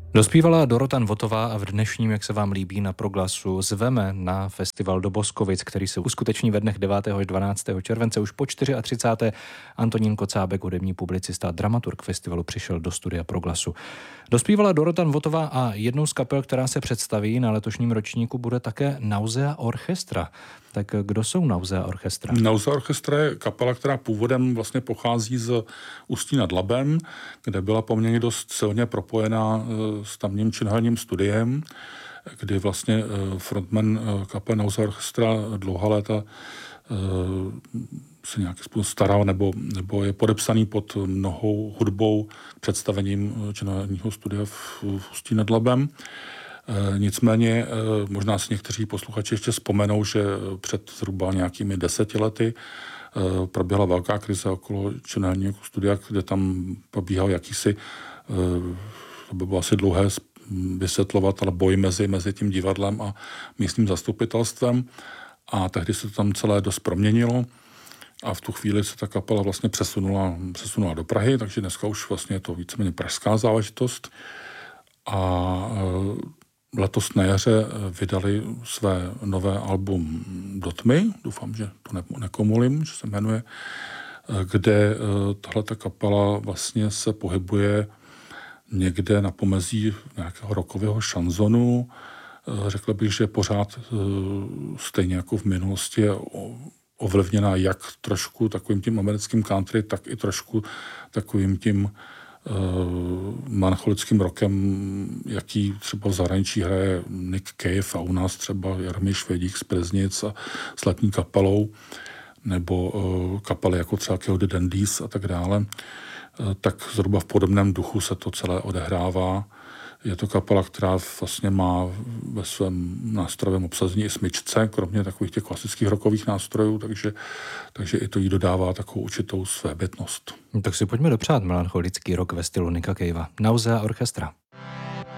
Dospívala Dorota Nvotová a v dnešním, jak se vám líbí, na Proglasu zveme na festival do Boskovic, který se uskuteční ve dnech 9. až 12. července. Už po 34. Antonín Kocábek, hudební publicista a dramaturg festivalu, přišel do studia Proglasu. Dospívala Dorota Nvotová a jednou z kapel, která se představí na letošním ročníku, bude také Nausea Orchestra. Tak kdo jsou Nausea Orchestra? Nausea Orchestra je kapela, která původem vlastně pochází z Ústí nad Labem, kde byla poměrně dost silně propojená s tamním činoherním studiem, kdy vlastně frontman kapely Nausea Orchestra dlouhá léta se nějakým způsobem staral nebo je podepsaný pod mnohou hudbou představením činoherního studia v Ústí nad Labem. Nicméně možná si někteří posluchači ještě vzpomenou, že před zhruba nějakými 10 lety proběhla velká krize okolo činoherního studia, kde tam probíhal jakýsi, to by bylo asi dlouhé vysvětlovat, ale boj mezi tím divadlem a místním zastupitelstvem. A tehdy se to tam celé dost proměnilo a v tu chvíli se ta kapela vlastně přesunula do Prahy, takže dneska už vlastně je to víceméně pražská záležitost. A letos na jaře vydali své nové album Do tmy, doufám, že to nekomolím, že se jmenuje, kde tahleta kapela vlastně se pohybuje někde na pomezí nějakého rockového šanzonu. Řekl bych, že pořád stejně jako v minulosti je ovlivněná jak trošku takovým tím americkým country, tak i trošku takovým tím melancholickým rockem, jaký třeba v zahraničí hraje Nick Cave a u nás třeba Jaromír Švédík z Plznic a s letní kapelou, nebo kapely jako třeba Kill the Dandies a tak dále. Tak zhruba v podobném duchu se to celé odehrává. Je to kapela, která vlastně má ve svém nástrojovém obsazení i smyčce, kromě takových těch klasických rockových nástrojů, takže i to jí dodává takovou určitou svébytnost. Tak si pojďme dopřát melancholický rock ve stylu Nicka Cavea. Nausea Orchestra.